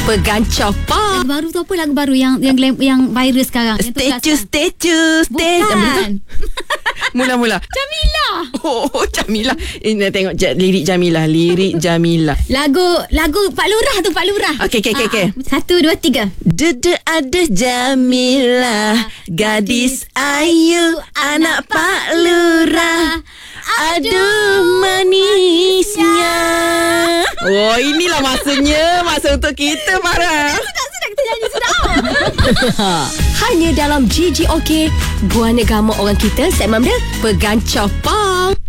Pegancah Pop. Lagu baru tu apa? Lagu baru yang viral sekarang. Statue. Bukan. Mula-mula. Jamila. Oh, Jamila. Ini tengok lirik Jamila. Lagu Pak Lurah tu, Pak Lurah. Okey. 1, 2, 3. Dede ada Jamila, gadis ayu, anak Pak Lurah. Aduh manisnya. Oh, inilah masa untuk kita, Farah. Sudah kita nyanyi sudah. Hanya dalam GGOK, Gua Negama Orang Kita, segmen dia Pegancah Pop.